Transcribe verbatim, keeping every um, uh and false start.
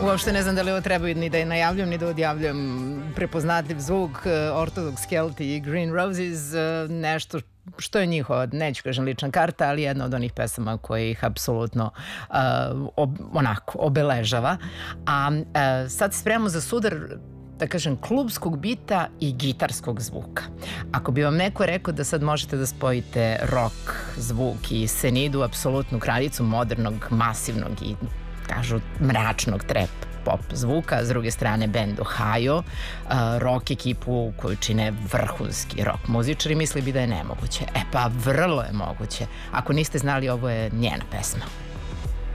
Uopšte ne znam da li ovo treba ni da je najavljam, ni da odjavljam. Prepoznatljiv zvuk, Orthodox Celti i Green Roses, nešto što je njihova, neću kažem lična karta, ali jedna od onih pesama koje ih apsolutno uh, ob, onako obeležava. A uh, sad se spremamo za sudar, da kažem, klubskog bita i gitarskog zvuka. Ako bi vam neko rekao da sad možete da spojite rock zvuk i Senidu, apsolutnu kraljicu modernog, masivnog i kažu mračnog trap pop zvuka, s druge strane band Ohio, uh, rock ekipu koju čine vrhunski rock muzičari, misli bi da je nemoguće. E pa vrlo je moguće. Ako niste znali, ovo je njena pesma.